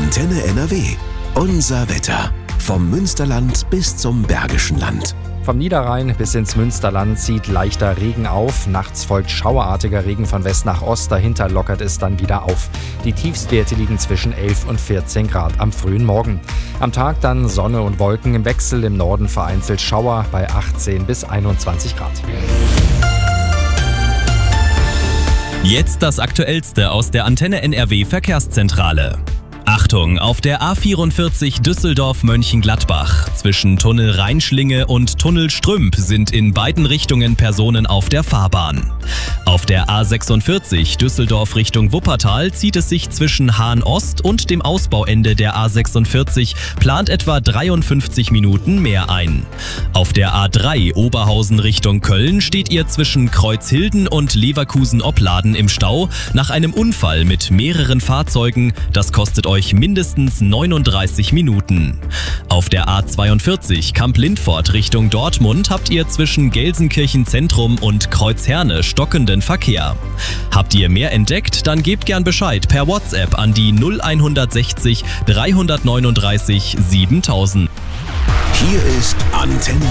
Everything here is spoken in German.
Antenne NRW. Unser Wetter. Vom Münsterland bis zum Bergischen Land. Vom Niederrhein bis ins Münsterland zieht leichter Regen auf. Nachts folgt schauerartiger Regen von West nach Ost. Dahinter lockert es dann wieder auf. Die Tiefstwerte liegen zwischen 11 und 14 Grad am frühen Morgen. Am Tag dann Sonne und Wolken im Wechsel. Im Norden vereinzelt Schauer bei 18 bis 21 Grad. Jetzt das Aktuellste aus der Antenne NRW Verkehrszentrale. Achtung, auf der A44 Düsseldorf-Mönchengladbach. Zwischen Tunnel Rheinschlinge und Tunnel Strümp sind in beiden Richtungen Personen auf der Fahrbahn. Auf der A46 Düsseldorf Richtung Wuppertal zieht es sich zwischen Hahn-Ost und dem Ausbauende der A46, plant etwa 53 Minuten mehr ein. Auf der A3 Oberhausen Richtung Köln steht ihr zwischen Kreuzhilden und Leverkusen-Opladen im Stau nach einem Unfall mit mehreren Fahrzeugen. Das kostet euch mindestens 39 Minuten. Auf der A42 Kamp-Lindfort Richtung Dortmund habt ihr zwischen Gelsenkirchen Zentrum und Kreuzherne stockenden Verkehr. Habt ihr mehr entdeckt? Dann gebt gern Bescheid per WhatsApp an die 0160 339 7000. Hier ist Antenne